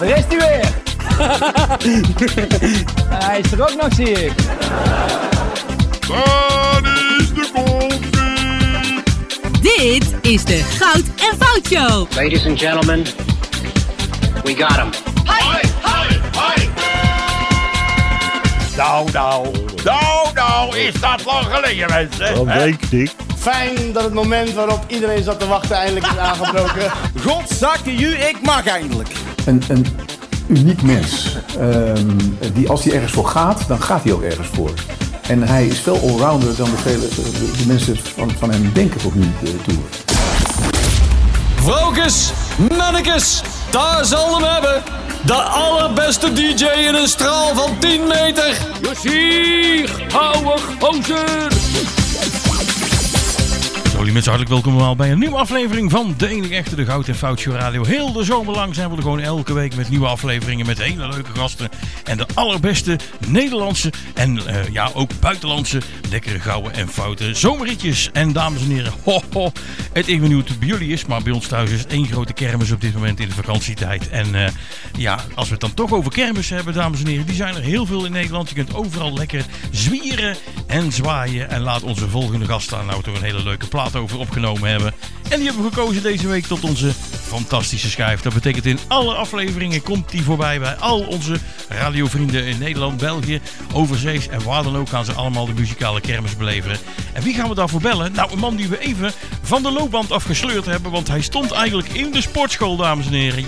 Daar is hij weer. Hij is er ook nog, zie ik. Waar is de koffie? Dit is de Goud en Fout Show. Ladies and gentlemen, we got him. Hoi, hoi, hoi. Nou, is dat lang geleden, mensen? Dat weet ik niet. Fijn dat het moment waarop iedereen zat te wachten eindelijk is aangebroken. Godzakke ju, ik mag eindelijk. Een uniek mens. Die als hij ergens voor gaat, dan gaat hij ook ergens voor. En hij is veel allrounder dan de mensen van hem denken tot nu toe. Vrouwkes, mannekes, daar zal hem hebben. De allerbeste DJ in een straal van 10 meter. Jossier, ouwe gozer. Jullie mensen hartelijk welkom allemaal bij een nieuwe aflevering van de enige echte de Goud en Fout Show Radio. Heel de zomer lang zijn we er gewoon elke week met nieuwe afleveringen met hele leuke gasten. En de allerbeste Nederlandse en ook buitenlandse lekkere gouden en foute zomerritjes. En dames en heren, het ik benieuwd hoe het bij jullie is, maar bij ons thuis is het één grote kermis op dit moment in de vakantietijd. En als we het dan toch over kermis hebben, dames en heren, die zijn er heel veel in Nederland. Je kunt overal lekker zwieren en zwaaien. En laat onze volgende gast daar nou toch een hele leuke plaat over opgenomen hebben. En die hebben we gekozen deze week tot onze fantastische schijf. Dat betekent in alle afleveringen komt die voorbij bij al onze radiovrienden in Nederland, België, overzees en waar dan ook gaan ze allemaal de muzikale kermis beleven. En wie gaan we daarvoor bellen? Nou, een man die we even van de loopband afgesleurd hebben, want hij stond eigenlijk in de sportschool, dames en heren.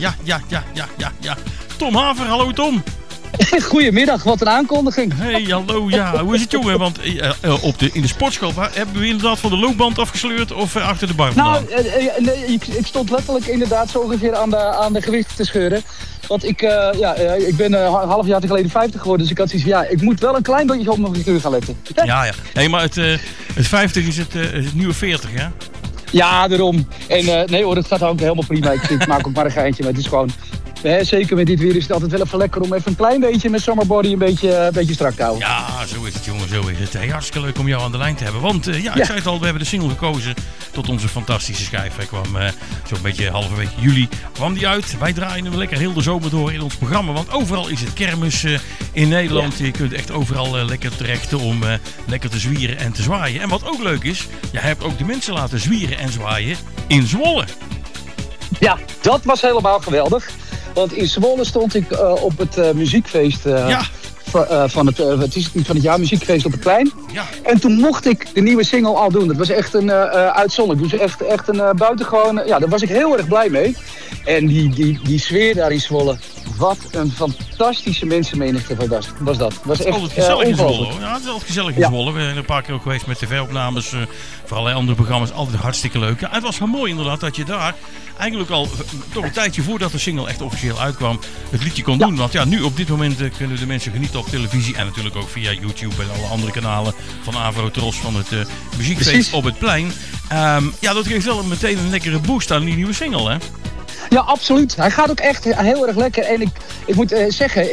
Ja. Tom Haver, hallo Tom. Goedemiddag, wat een aankondiging. Hey, hallo, ja. Hoe is het, jongen? Want in de sportschool, hebben we inderdaad van de loopband afgesleurd of achter de bar vandaan? Nou, ik stond letterlijk inderdaad zo ongeveer aan de gewichten te scheuren. Want ik ben een half jaar geleden 50 geworden, dus ik had zoiets van, ik moet wel een klein beetje op mijn figuur gaan letten. Ja. Hey, maar het 50 is het nieuwe 40, hè? Ja, daarom. En nee hoor, het gaat ook helemaal prima. Ik maak ook maar een geintje, maar het is gewoon... zeker met dit weer is het altijd wel even lekker om even een klein beetje met summerbody een beetje strak te houden. Ja, zo is het jongen, zo is het. Hey, hartstikke leuk om jou aan de lijn te hebben. Want ik zei het al, we hebben de single gekozen tot onze fantastische schijf. Hij kwam zo'n beetje halverwege juli kwam die uit. Wij draaien hem lekker heel de zomer door in ons programma. Want overal is het kermis in Nederland. Ja. Je kunt echt overal lekker terecht om lekker te zwieren en te zwaaien. En wat ook leuk is, je hebt ook de mensen laten zwieren en zwaaien in Zwolle. Ja, dat was helemaal geweldig. Want in Zwolle stond ik op het muziekfeest van het jaar, muziekfeest op het plein. Ja. En toen mocht ik de nieuwe single al doen. Dat was echt een uitzonderlijk. Dus echt een buitengewoon. Daar was ik heel erg blij mee. En die sfeer daar in Zwolle. Wat een fantastische mensenmenigte was dat. Was echt altijd gezellig in Zwolle, hoor. Ja, het is altijd gezellig in Zwolle. We zijn een paar keer ook geweest met tv-opnames. Voor allerlei andere programma's. Altijd hartstikke leuk. Ja, het was wel mooi inderdaad dat je daar eigenlijk al toch een tijdje voordat de single echt officieel uitkwam het liedje kon doen. Want nu op dit moment kunnen de mensen genieten op televisie en natuurlijk ook via YouTube en alle andere kanalen van Avro Tros van het muziekfeest op het plein. Dat geeft wel meteen een lekkere boost aan die nieuwe single, hè? Ja, absoluut. Hij gaat ook echt heel erg lekker. En ik moet zeggen,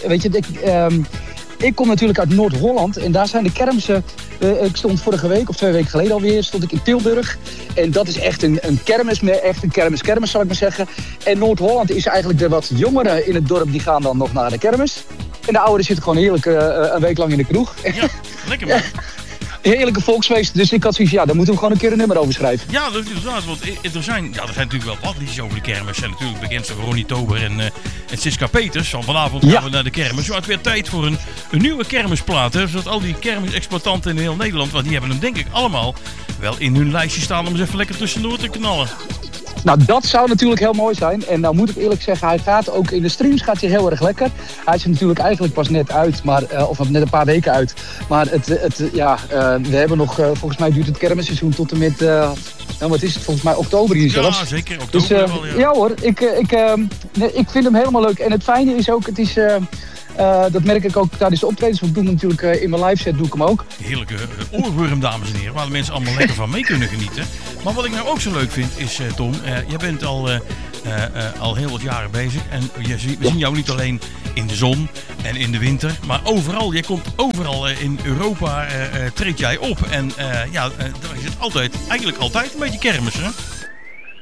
ik kom natuurlijk uit Noord-Holland en daar zijn de kermissen. Ik stond vorige week of 2 weken geleden alweer stond ik in Tilburg. En dat is echt een kermis, echt een kermis zal ik maar zeggen. En Noord-Holland is eigenlijk de wat jongeren in het dorp die gaan dan nog naar de kermis. En de ouderen zitten gewoon heerlijk een week lang in de kroeg. Ja, lekker man. Heerlijke volksfeest, dus ik had zoiets daar moeten we gewoon een keer een nummer over schrijven. Ja, dat is inderdaad, want er zijn natuurlijk wel wat liedjes over de kermis. En natuurlijk bekend Ronnie Tober en Siska Peters. Vanavond gaan we naar de kermis. Zo, het weer tijd voor een nieuwe kermisplaat. Hè, zodat al die kermisexploitanten in heel Nederland, want die hebben hem denk ik allemaal wel in hun lijstje staan om eens even lekker tussendoor te knallen. Nou, dat zou natuurlijk heel mooi zijn. En nou moet ik eerlijk zeggen, hij gaat ook in de streams gaat hij heel erg lekker. Hij is er natuurlijk eigenlijk pas net uit, of net een paar weken uit. Maar we hebben nog, volgens mij duurt het kermisseizoen tot en met, wat is het, volgens mij oktober hier zelfs. Ja, zeker, oktober dus, wel, ja. Ja hoor, ik vind hem helemaal leuk. En het fijne is ook, het is... dat merk ik ook tijdens de optredens. Want ik doe hem natuurlijk in mijn live set doe ik hem ook. Heerlijke oorworm, dames en heren. Waar de mensen allemaal lekker van mee kunnen genieten. Maar wat ik nou ook zo leuk vind is, Tom. Jij bent al heel wat jaren bezig. En we zien jou niet alleen in de zon en in de winter. Maar overal. Jij komt overal in Europa. Treed jij op. En daar is het eigenlijk altijd een beetje kermis, hè?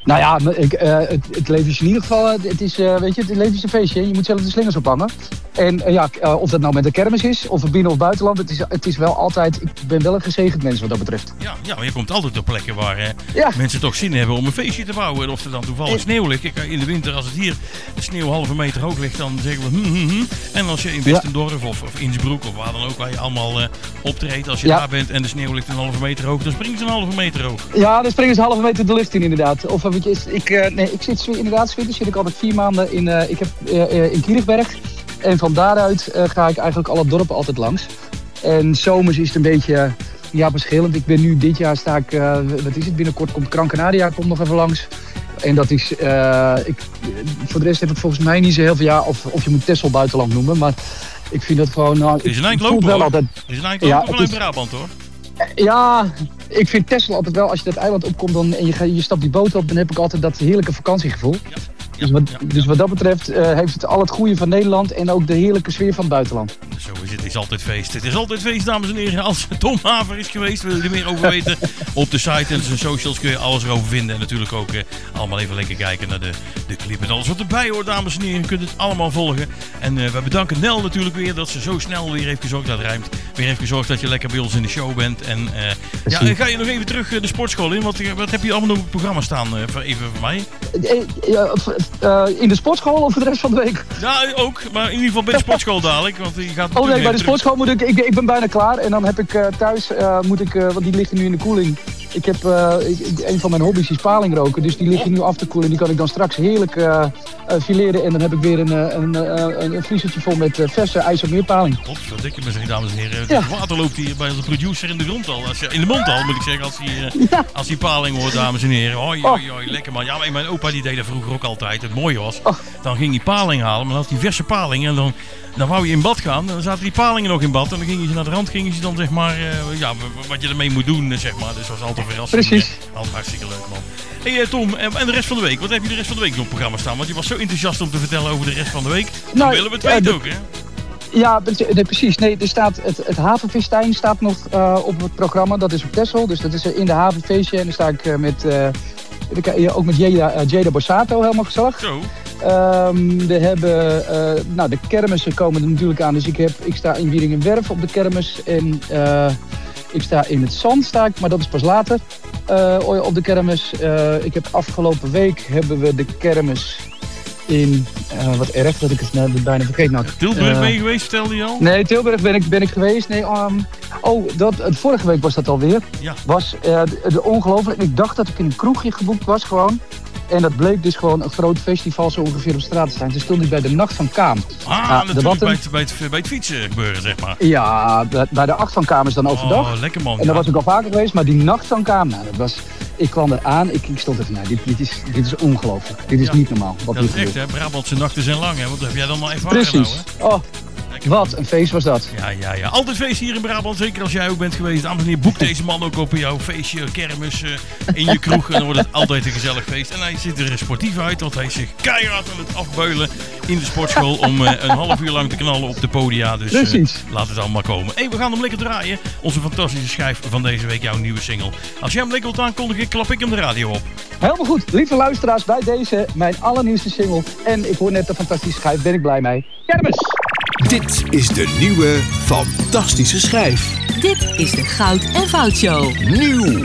Nou ja, het leven is in ieder geval, het leven is een feestje. Je moet zelf de slingers ophangen. En of dat nou met de kermis is, of binnen of buitenland, het is wel altijd, ik ben wel een gezegend mens wat dat betreft. Ja, maar je komt altijd op plekken waar mensen toch zin hebben om een feestje te bouwen. En of er dan toevallig sneeuw ligt. Kijk, in de winter, als het hier de sneeuw halve meter hoog ligt, dan zeggen we En als je in Westendorf of Innsbruck of waar dan ook, waar je allemaal optreedt, als je daar bent en de sneeuw ligt een halve meter hoog, dan springen ze een halve meter hoog. Ja, dan springen ze een halve meter de lucht in inderdaad. Of ik zit inderdaad, zit ik altijd 4 maanden in Kierigberg. En van daaruit ga ik eigenlijk alle dorpen altijd langs. En zomers is het een beetje verschillend. Ik ben nu dit jaar binnenkort komt Gran Canaria nog even langs. En dat is, voor de rest heb ik volgens mij niet zo heel veel, of je moet Texel buitenland noemen. Maar ik vind dat gewoon... Het is een eindlopen hoor. Het is een eindlopen vanuit Brabant hoor. Ja, ik vind Texel altijd wel, als je dat eiland opkomt en je stapt die boot op, dan heb ik altijd dat heerlijke vakantiegevoel. Dus wat dat betreft heeft het al het goede van Nederland en ook de heerlijke sfeer van het buitenland. Zo is het. Het is altijd feest. Het is altijd feest, dames en heren. Als Tom Haver is geweest, wil je er meer over weten? Op de site en zijn socials kun je alles erover vinden. En natuurlijk ook allemaal even lekker kijken naar de clip en alles wat erbij hoort, dames en heren. Je kunt het allemaal volgen. En we bedanken Nel natuurlijk weer dat ze zo snel weer heeft gezorgd, dat rijmt. Weer heeft gezorgd dat je lekker bij ons in de show bent. En ga je nog even terug de sportschool in? Wat heb je allemaal nog op het programma staan? Even voor mij. In de sportschool of voor de rest van de week? Ja, ook. Maar in ieder geval bij de sportschool dadelijk. Want die gaat bij de sportschool moet ik ben bijna klaar. En dan heb ik thuis, want die liggen nu in de koeling. Ik heb, een van mijn hobby's is paling roken. Dus die liggen nu af te koelen. Die kan ik dan straks heerlijk fileren. En dan heb ik weer een vriezertje vol met verse ijzermeerpaling. Godverdikke me zeg, dames en heren. Het water loopt hier bij onze producer in de grond al. In de mond al, moet ik zeggen. Als die paling hoort, dames en heren. Hoi, lekker man. Ja, maar mijn opa die deed dat vroeger ook altijd. Het mooie was, dan ging hij paling halen. Maar dan had hij verse paling. En dan wou je in bad gaan. En dan zaten die palingen nog in bad. En dan gingen ze naar de rand. Gingen ze dan zeg maar, wat je ermee moet doen, zeg maar. Dus dat was altijd verrassend. Precies. Altijd hartstikke leuk, man. Hey Tom, en de rest van de week? Wat heb je de rest van de week op het programma staan? Want je was zo enthousiast om te vertellen over de rest van de week. Dan willen we het weten ook, hè? Ja, precies. Nee, er staat het havenfestijn staat nog op het programma. Dat is op Texel. Dus dat is in de havenfeestje. En dan sta ik ook met Jada Borsato helemaal gezellig. Zo. We hebben, de kermissen komen er natuurlijk aan. Dus ik sta in Wieringenwerf op de kermis. En ik sta in het zand, maar dat is pas later op de kermis. Ik heb afgelopen week hebben we de kermis in, wat erg dat ik het bijna vergeten had. Tilburg ben je geweest, vertelde je al? Nee, Tilburg ben ik geweest. Nee, vorige week was dat alweer. Ja. Was ongelooflijk. Ik dacht dat ik in een kroegje geboekt was gewoon. En dat bleek dus gewoon een groot festival zo ongeveer op straat te staan. Toen stond ik bij de Nacht van Kaam. Natuurlijk bij het fietsen gebeuren, zeg maar. Ja, bij de 8 van Kaam is dan overdag. Oh, lekker man. En daar was ik al vaker geweest, maar die Nacht van Kaam, ik kwam eraan, ik stond even, dit is ongelooflijk. Dit is niet normaal. Dat is echt, hè. Brabantse nachten zijn lang, hè. Wat heb jij dan al ervaren? Precies. Nou, hè? Wat een feest was dat. Ja. Altijd feest hier in Brabant. Zeker als jij ook bent geweest. Dames en heren, boek deze man ook op jouw feestje, kermis, in je kroeg. En dan wordt het altijd een gezellig feest. En hij ziet er sportief uit. Want hij is zich keihard aan het afbeulen in de sportschool. Om een half uur lang te knallen op de podia. Dus laat het allemaal komen. Hey, we gaan hem lekker draaien. Onze fantastische schijf van deze week. Jouw nieuwe single. Als jij hem lekker wilt aankondigen, klap ik hem de radio op. Helemaal goed. Lieve luisteraars, bij deze mijn allernieuwste single. En ik hoor net de fantastische schijf. Ben ik blij mee. Kermis! Dit is de nieuwe fantastische schijf. Dit is de Goud en Fout Show. Nieuw.